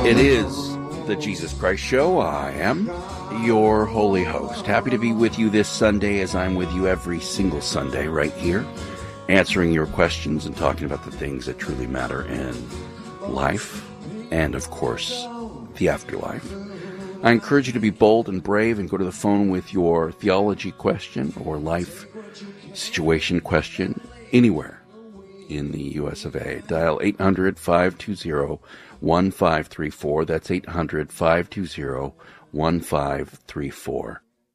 It is the Jesus Christ Show. I am your holy host. Happy to be with you this Sunday, as I'm with you every single Sunday right here, answering your questions and talking about the things that truly matter in life and, of course, the afterlife. I encourage you to be bold and brave and go to the phone with your theology question or life situation question anywhere in the U.S. of A. Dial 800-520-1534. That's 800-520-1534.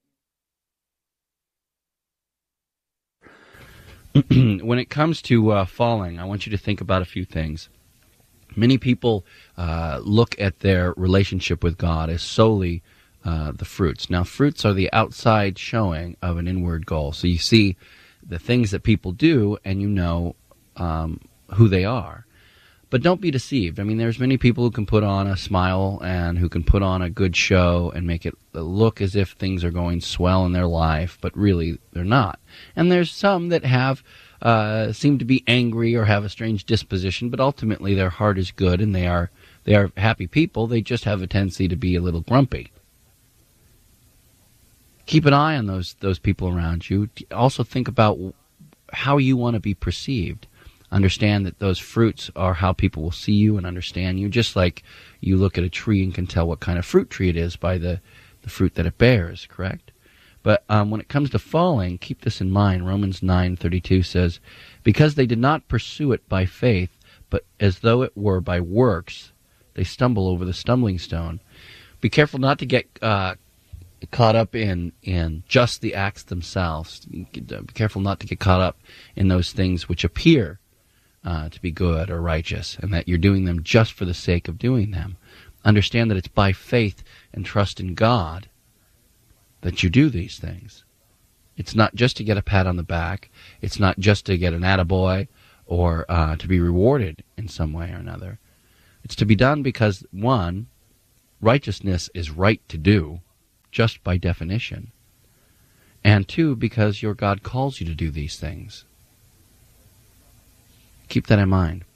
When it comes to falling, I want you to think about a few things. Many people look at their relationship with God as solely the fruits. Now, fruits are the outside showing of an inward goal. So you see the things that people do, and you know who they are. But don't be deceived. I mean, there's many people who can put on a smile and who can put on a good show and make it look as if things are going swell in their life, but really they're not. And there's some that have seem to be angry or have a strange disposition, but ultimately their heart is good and they are happy people. They just have a tendency to be a little grumpy. Keep an eye on those people around you. Also think about how you want to be perceived. Understand that those fruits are how people will see you and understand you, just like you look at a tree and can tell what kind of fruit tree it is by the fruit that it bears, correct? But when it comes to falling, keep this in mind. Romans 9:32 says, because they did not pursue it by faith, but as though it were by works, they stumble over the stumbling stone. Be careful not to get caught up in just the acts themselves. Be careful not to get caught up in those things which appear to be good or righteous, and that you're doing them just for the sake of doing them. Understand that it's by faith and trust in God that you do these things. It's not just to get a pat on the back. It's not just to get an attaboy or to be rewarded in some way or another. It's to be done because, one, righteousness is right to do, just by definition. And two, because your God calls you to do these things. Keep that in mind.